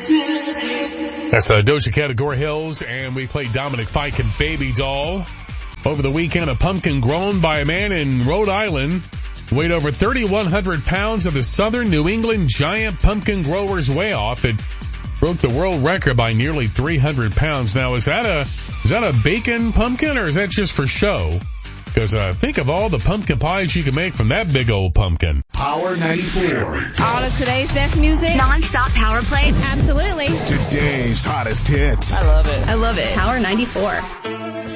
That's Doja Cat of Gore Hills, and we played Dominic Fike and Baby Doll. Over the weekend, a pumpkin grown by a man in Rhode Island weighed over 3,100 pounds of the southern New England giant pumpkin grower's way off. It broke the world record by nearly 300 pounds. Now, is that a bacon pumpkin, or is that just for show? Because think of all the pumpkin pies you can make from that big old pumpkin. Power 94. All of today's best music. Non-stop power play. Absolutely. Today's hottest hits. I love it. Power 94.